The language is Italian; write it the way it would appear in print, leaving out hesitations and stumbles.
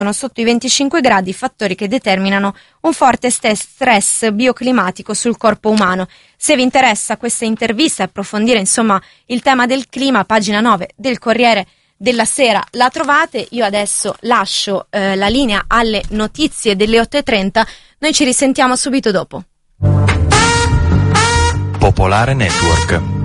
sotto i 25 gradi, fattori che determinano un forte stress bioclimatico sul corpo umano. Se vi interessa questa intervista e approfondire insomma il tema del clima, pagina 9 del Corriere della Sera la trovate. Io adesso lascio la linea alle notizie delle 8:30, noi ci risentiamo subito dopo. Popolare Network.